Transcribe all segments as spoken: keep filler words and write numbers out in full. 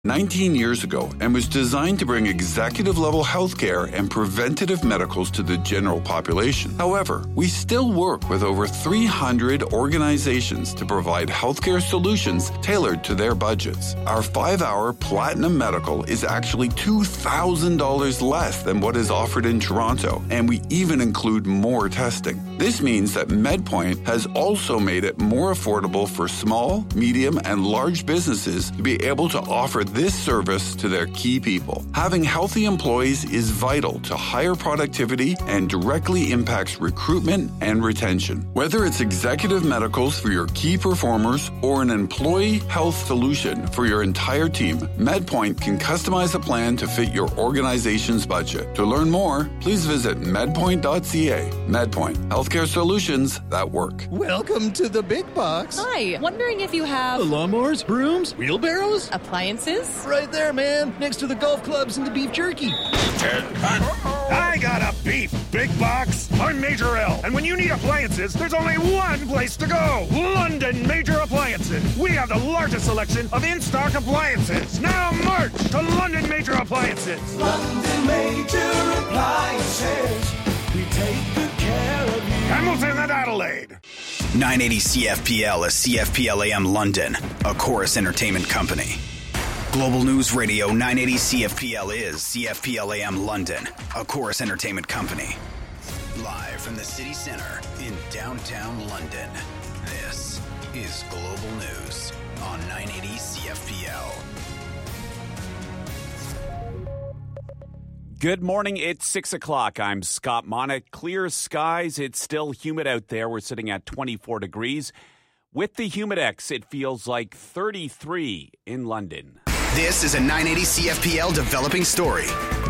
nineteen years ago and was designed to bring executive-level healthcare and preventative medicals to the general population. However, we still work with over three hundred organizations to provide healthcare solutions tailored to their budgets. Our five-hour Platinum Medical is actually two thousand dollars less than what is offered in Toronto, and we even include more testing. This means that MedPoint has also made it more affordable for small, medium, and large businesses to be able to offer this service to their key people. Having healthy employees is vital to higher productivity and directly impacts recruitment and retention. Whether it's executive medicals for your key performers or an employee health solution for your entire team, MedPoint can customize a plan to fit your organization's budget. To learn more, please visit medpoint dot c a. MedPoint, healthcare solutions that work. Welcome to the big box. Hi, wondering if you have... lawnmowers, brooms, wheelbarrows? Appliances? Right there, man. Next to the golf clubs and the beef jerky. I got a beef big box. I'm Major L. And when you need appliances, there's only one place to go. London Major Appliances. We have the largest selection of in-stock appliances. Now march to London Major Appliances. London Major Appliances. We take good care of you. Hamilton and Adelaide. nine eighty C F P L is C F P L A M London, a Chorus Entertainment company. Global News Radio nine eighty C F P L is C F P L A M London, a Chorus Entertainment company. Live from the city center in downtown London, this is Global News on nine eighty C F P L. Good morning. It's six o'clock. I'm Scott Monick. Clear skies. It's still humid out there. We're sitting at twenty-four degrees. With the Humidex, it feels like thirty-three in London. This is a nine eighty C F P L developing story.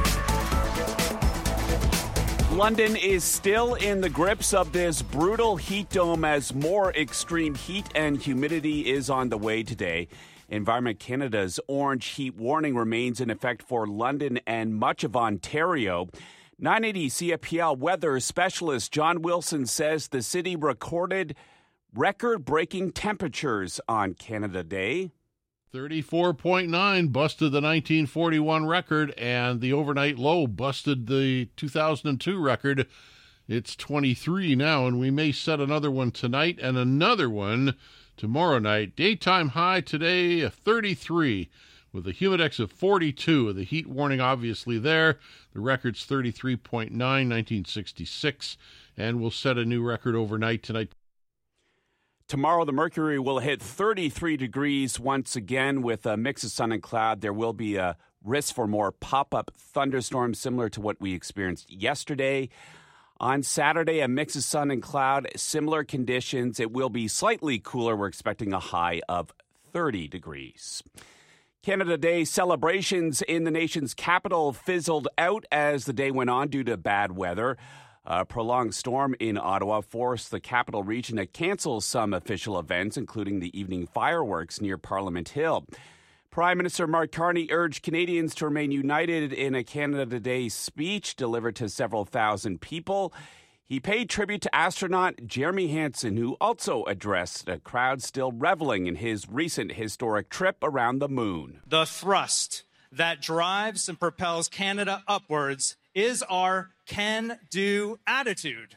London is still in the grips of this brutal heat dome as more extreme heat and humidity is on the way today. Environment Canada's orange heat warning remains in effect for London and much of Ontario. nine eighty C F P L weather specialist John Wilson says the city recorded record-breaking temperatures on Canada Day. thirty-four point nine busted the nineteen forty-one record, and the overnight low busted the two thousand two record. It's twenty-three now, and we may set another one tonight and another one tomorrow night. Daytime high today, thirty-three, with a Humidex of forty-two. The heat warning obviously there. The record's thirty-three point nine, nineteen sixty-six, and we'll set a new record overnight tonight. Tomorrow, the mercury will hit thirty-three degrees once again with a mix of sun and cloud. There will be a risk for more pop-up thunderstorms similar to what we experienced yesterday. On Saturday, a mix of sun and cloud, similar conditions. It will be slightly cooler. We're expecting a high of thirty degrees. Canada Day celebrations in the nation's capital fizzled out as the day went on due to bad weather. A prolonged storm in Ottawa forced the capital region to cancel some official events, including the evening fireworks near Parliament Hill. Prime Minister Mark Carney urged Canadians to remain united in a Canada Day speech delivered to several thousand people. He paid tribute to astronaut Jeremy Hansen, who also addressed a crowd still reveling in his recent historic trip around the moon. The thrust that drives and propels Canada upwards is our can-do attitude.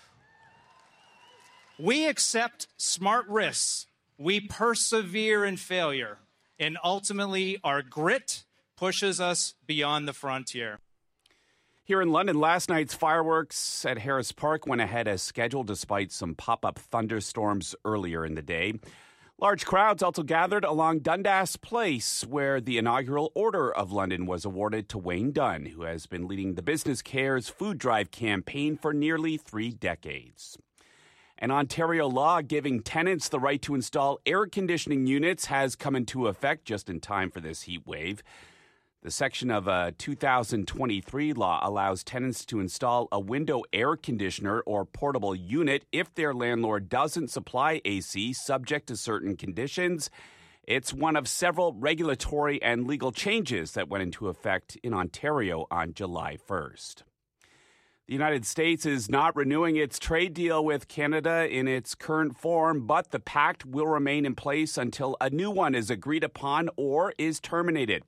We accept smart risks. We persevere in failure. And ultimately, our grit pushes us beyond the frontier. Here in London, last night's fireworks at Harris Park went ahead as scheduled despite some pop-up thunderstorms earlier in the day. Large crowds also gathered along Dundas Place, where the inaugural Order of London was awarded to Wayne Dunn, who has been leading the Business Cares food drive campaign for nearly three decades. An Ontario law giving tenants the right to install air conditioning units has come into effect just in time for this heat wave. The section of a two thousand twenty-three law allows tenants to install a window air conditioner or portable unit if their landlord doesn't supply A C, subject to certain conditions. It's one of several regulatory and legal changes that went into effect in Ontario on July first. The United States is not renewing its trade deal with Canada in its current form, but the pact will remain in place until a new one is agreed upon or is terminated.